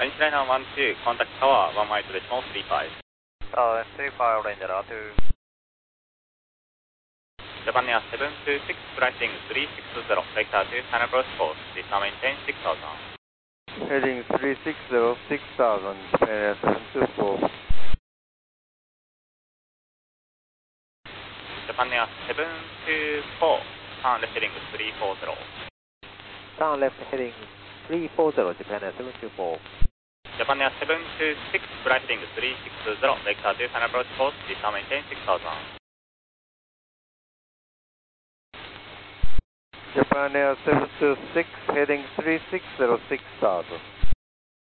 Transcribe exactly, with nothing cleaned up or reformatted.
Liner one two, contact tower, one mile to decimal three five. Uh, three five, Ranger R two. Japan Air seven two six, flighting three six zero, vector to final approach course, visa maintain six thousand. Heading three six zero, six thousand, Japan Air seven two four. Japan Air seven two four, turn left heading three four zero. Turn left heading three four zero, Japan Air seven two four. Japan Air seven two six, flighting three six zero, vector to final approach course, visa maintain six thousand. Japan Air seven two six, heading three six zero, six thousand.